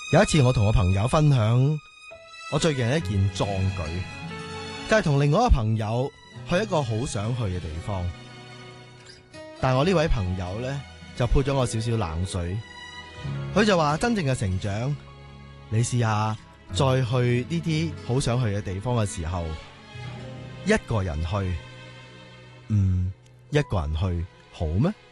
有一次我同我朋友分享我最近一件壯舉，就係同另外一個朋友去一個好想去嘅地方，但我呢位朋友呢，就潑咗我少少冷水。佢就話真正嘅成長，你試下再去呢啲好想去嘅地方嘅時候，一個人去，一個人去好咩？